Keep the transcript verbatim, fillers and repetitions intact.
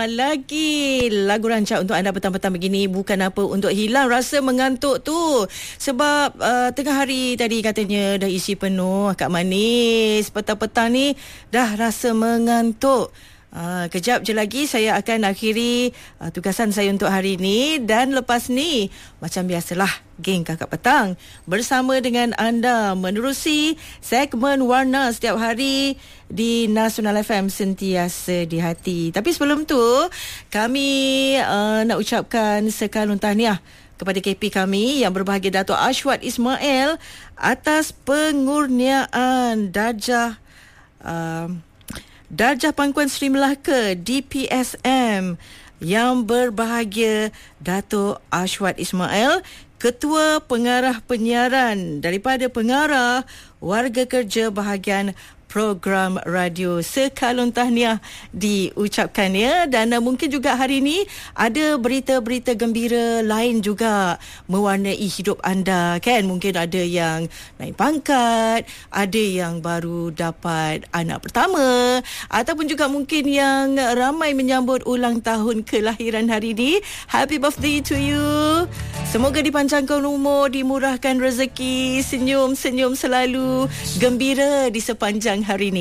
Ah, lagi lagu rancak untuk anda petang-petang begini. Bukan apa untuk hilang rasa mengantuk tu. Sebab uh, tengah hari tadi katanya dah isi penuh. Kak Manis, petang-petang ni dah rasa mengantuk. Uh, kejap je lagi saya akan akhiri uh, tugasan saya untuk hari ini. Dan lepas ni, macam biasalah, geng Kakak Petang bersama dengan anda menerusi segmen Warna setiap hari di Nasional F M, sentiasa di hati. Tapi sebelum tu, kami uh, nak ucapkan sekalun tahniah kepada K P kami yang berbahagia, Dato' Ashwat Ismail, atas pengurniaan darjah uh, Darjah Pangkuan Seri Melaka D P S M. Yang berbahagia Dato' Ashwat Ismail, Ketua Pengarah Penyiaran daripada Pengarah Warga Kerja Bahagian Program Radio. Sekalun tahniah diucapkan ya. Dan uh, mungkin juga hari ini ada berita-berita gembira lain juga mewarnai hidup anda kan. Mungkin ada yang naik pangkat, ada yang baru dapat anak pertama, ataupun juga mungkin yang ramai menyambut ulang tahun kelahiran hari ini. Happy birthday to you. Semoga dipanjangkan umur, dimurahkan rezeki, senyum-senyum selalu, gembira di sepanjang hari ini.